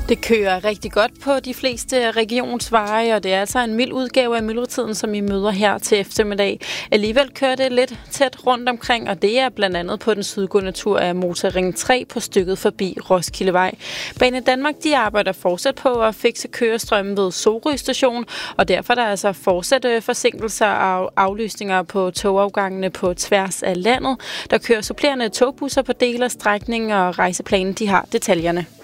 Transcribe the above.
Det kører rigtig godt på de fleste regionsveje, og det er altså en mild udgave af myldretiden, som I møder her til eftermiddag. Alligevel kører det lidt tæt rundt omkring, og det er blandt andet på den sydgående tur af Motorring 3 på stykket forbi Roskildevej. Banedanmark de arbejder fortsat på at fikse kørestrømmen ved Sorø station, og derfor er der altså fortsat forsinkelser og aflysninger på togafgangene på tværs af landet. Der kører supplerende togbusser på dele af strækningen, og rejseplanen de har detaljerne.